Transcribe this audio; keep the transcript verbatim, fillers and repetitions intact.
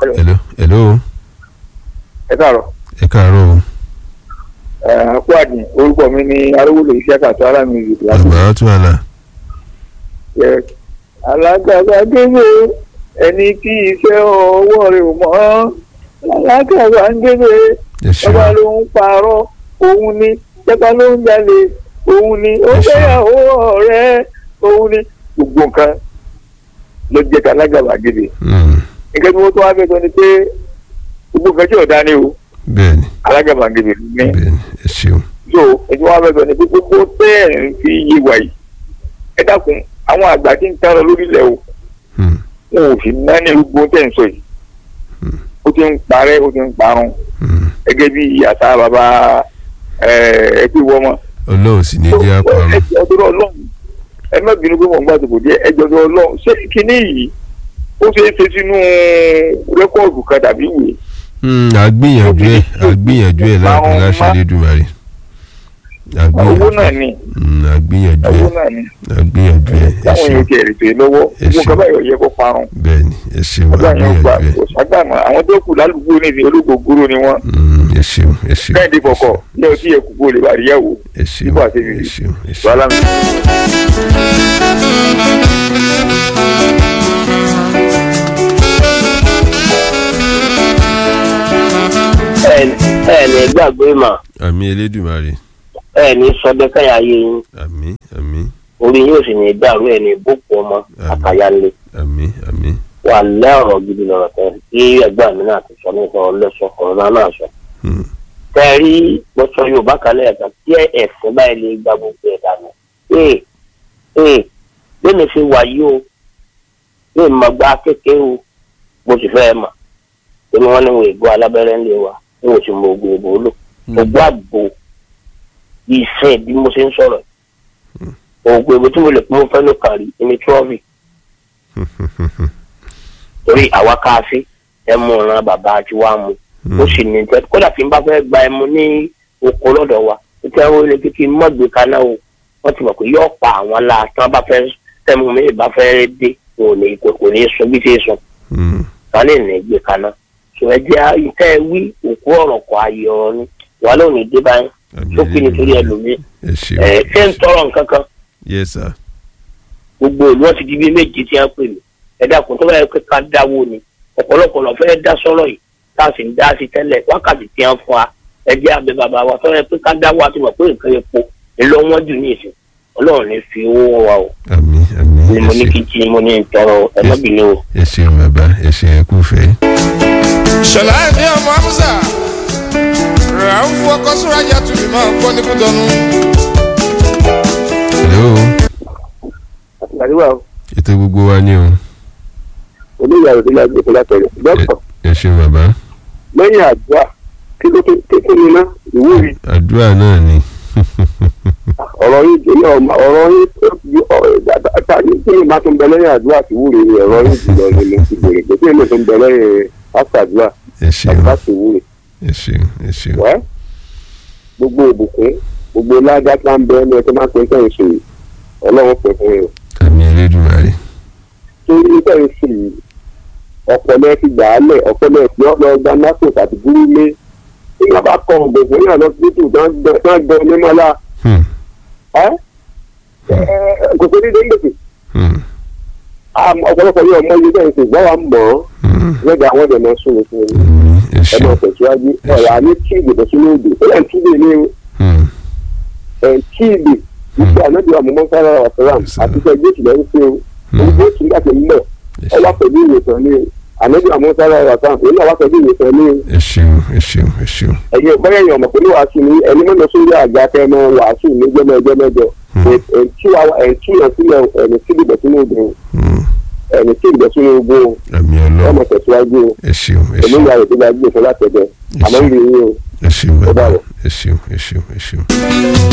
káàárọ̀. hello hello ẹ káàárọ̀. ẹ káàárọ̀ o. ẹ àpò àdìn orúkọ mi ní arówólò iṣẹ́ kàtó alámi ìlú. àgbà tún àlà. alágbàgbà gbèsè ẹni tí iṣẹ́ ọwọ́ rẹ̀ ò mọ́ alágbàgbà gbèsè ẹgbà ló ń parọ́ òun ni ẹgbà ló ń jalè òun ni ó fẹ́yàwó ọ̀rẹ́ òun ni gbogbo nǹkan ló jẹ́ ká alágbàgbà gbèsè. nǹkan tí wọ́n tó wá fẹ́ sọ ni pé gbogbo nǹkan tí ọ̀dá ni o. bẹ́ẹ̀ni alágbàgbà gbèsè ní. bẹ́ẹ̀ni ẹ ṣeun. so ẹni wọ́n wá fẹ́ sọ ni pé gbogbo tẹ́ẹ̀ ń fi yé wa yìí ẹ dákun àwọn àgbà tí ń tẹ́rọ lórílẹ̀ o wọn ò sì ná ní gbogbo tẹ̀ ń sọ yìí ó ti ń parẹ́ ó ti ń parun gẹ́gẹ́ bí àṣà bàbá ẹgbẹ́ wọ́mọ. ọlọ́run sì ní jẹ́ àpamọ́. ẹjọ́ tó ọlọ́run ẹ má bínú pé mò ń gbàdúgbò jẹ́ ẹjọ́ tó ọlọ́run ṣé kíní yìí ó ṣe é ṣe sínú rẹ́kọ̀dù kan tàbí ìwé. àgbìyànjú ẹ̀ àgbìyànjú ẹ̀ láti láṣẹ lédùmarè. owó náà ni àgbìyànjú owó ẹ̀ náà ni àgbìyànjú ẹ̀ ẹ táwọn ṣeun. èèyàn ti ẹ̀rì tó yẹ lọ́wọ́ Ẹ gbogbo ṣeun. nǹkan báyọ̀ yẹ kó parun. bẹ́ẹ̀ni ẹ ṣeun ọjọ́ àyàn gba àgbìyànjú ẹ̀. kò ságbàmọ́ àwọn tó kù lálùkù ní ìdí olóògbòrò ni wọ́n. Mm, ẹ ṣeun ẹ ṣeun. kẹ́hìndé kọ̀kọ̀ ní ọtí ẹ̀kú kó lè bá rí yàwó. ẹ ṣeun nípa àti ẹ ṣeun ẹ ṣeun. wàhálà mi. ẹ ní gbàgbé mà àmì elédùmarè. ẹ ní sọdẹkẹyà ayé yín àmì àmì orí yóò sì ní dàrú ẹ ní boko ọmọ àkàyálé àmì àmì. wà lẹ́ọ̀rọ̀ gidi lọ́rọ̀ tẹ kí ẹgbẹ́ mi náà ti sọ nípa ọlẹ́sọ ọ̀rọ̀ náà sọ. Hmm. tẹ́rí mo sọ yorùbá kalẹ̀ ẹ̀ka tí ẹ̀sìn báyìí lè gba gbogbo ẹ̀ dànù. ee ee bí mi fi wà yìí o bí mi máa gba kékeré o mo sì fẹ́ mà bí wọ́n ní wo ìgbó alábẹ́rẹ́ ńlẹ̀ wa bí mo sì mọ ògùn ìbò lò mo gbọ́ àgbo ìsìn bí mo ṣe ń sọ̀rọ̀ ògùn ìbò tí mo lè pín mo fẹ́ ló kàrí ní trọ́fì torí àwa káfí ẹ mú ọ̀ràn bàbá àti wàá mu ó sì ní tẹ kódà tí n bá fẹ́ gba ẹmu ní oko lọ́dọ̀ wa nítorí àwọn ilé kíkí mọ́gbé kaná o wọ́n ti mọ̀ pé yóò pa àwọn la tí wọ́n bá fẹ́ tẹ́mu mi bá fẹ́ dé kò ní kò ní sun bí ṣe sun wọn lè ní gbé kaná ṣùgbọ́n ẹ jẹ́ ìtẹ́ wí òkú ọ̀rọ̀ kọ ayé ọ̀rọ̀ ni wà lónìí dé báyìí tó kí nítorí ẹlòmíì ẹ ṣeun. ẹ ṣé ń tọrọ nǹkan kan yes sir. gbogbo ìlú wọn ti di bí méjì tí wọ́n pè mí ẹ dákun tó bá yẹ pé ká dáwó ni ọ̀pọ̀lọpọ̀ lọ fẹ́ dá sọ́rọ̀ yìí tá a sì ń dá sí tẹ́lẹ̀ wákàtí tí wọ́n fún wa ẹ jẹ́ abẹ bàbá wa tó yẹ pé ká dáwó àti mọ̀ pé nǹkan epo èlò wọn jù ní ìsìn ọlọ́run ní fi owó wọn wa o àmì àmì ni mo ní ẹ kí ṣeun. tí mo ní tọrọ ẹ má bínú o. ẹ ṣeun bàbá ẹ ṣeun ẹ kú fẹ́. ṣọlá ẹni ọmọ amúsà rà ń fọ kọsúrájà tùbí máa ń kọ́ ní kútọ́nù. hello àtìgbàdìwà ètò gbogbo wa ni o. olóyè àròdé la gbé fúlá tẹ̀lé dọ́kítọ̀ ẹ ṣeun bàbá. lẹ́yìn àdúrà kí ló tó kékeré ní ná ìwúrí àdúrà náà ni. ọ̀rọ̀ yìí jẹ́ ọmọ ọ̀rọ̀ yìí tó ju ọ̀rọ̀ kí ni máa tún bẹ lẹ́yìn àdúrà àti ìwúrí ni ọ̀rọ̀ yìí jùlọ ni mo ti bèrè pé kí ni tó ń bẹ lẹ́yìn àtàdúrà ẹ ṣeun àti láti ìwúrí. ẹ ṣeun ẹ ṣeun. wẹ́ gbogbo ìbùkún gbogbo ládàá tó ń bẹ ẹni ẹ tó máa ń pín sẹ́yìn sí i ọlọ́run pè fún yín àmì elédùmarè. torí sẹ́yìn sí i ọ̀pọ̀lẹ́ ti gbà á lẹ̀ ọ̀pọ̀lẹ́ ti ọ̀lọ́ gba nápò tàbí gúrúlé tí wọ́n bá kọ ògbògbò náà lọ sí tù tán gbẹ onímọ̀lá Hmm. ẹ́ kò sí dídé gbèsè Hmm. ọ̀pọ̀lọpọ̀ yóò mọ iye bẹ́ẹ̀ sì gbọ́ wa mọ̀ ọ́ Hmm. lẹ́gbẹ̀ẹ́ àwọn ọ̀dọ̀ náà sún fún un àmì ẹ ẹ ṣeun. máa tẹ̀síwájú ọ̀rọ̀ àní tí ìgbèdè sínú òdò ó lẹ́yìn tíìbì ní Hmm. ẹ̀ tíìbì ìgbà ànábì àmọ́mọ́ sára ọ̀sẹ̀ràm àti sẹ́ jésù lẹ́yìn sí o òun jésù nígbà tí ń bọ̀ ẹ ọ wá ṣeun. pẹ̀lú ìwòsàn ní ànábì àmọ́mọ́ sára ọ̀sẹ̀ràm òun náà wá pẹ̀lú ìwòsàn ní ẹ ṣeun ẹ ṣeun ẹ ṣeun. ẹ̀yin bọ́yá èèyàn ọ̀mọ̀ pẹ̀lú wàásù ní ẹni mọ́nà sórí àga kẹ́ mọ́ wàásù ní jẹ́mẹ́jẹ́ mẹ́jọ ẹ̀ǹtí yàn sílẹ̀ ẹ̀ní tí ìbẹ̀ sínú ogun Hmm. ẹ̀ní tí ìbẹ̀ sínú ogun àmì ọmọ ọlọ́run tẹ̀síwájú ẹ ṣeun ẹ èmi ṣeun ìyá rẹ̀ tó bá gbé fún látẹ̀jẹ̀ àmọ́ ń rí yín o. ẹ ṣeun bàbá Ó dàbọ̀. ẹ ṣeun ẹ ṣeun ẹ ṣeun.